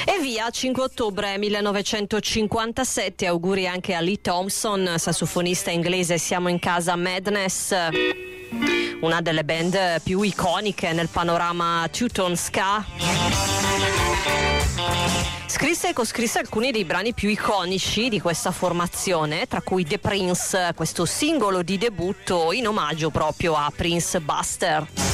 E via, 5 ottobre 1957, auguri anche a Lee Thompson, sassofonista inglese. Siamo in casa Madness, una delle band più iconiche nel panorama two-tone ska. Scrisse e coscrisse alcuni dei brani più iconici di questa formazione, tra cui The Prince, questo singolo di debutto in omaggio proprio a Prince Buster.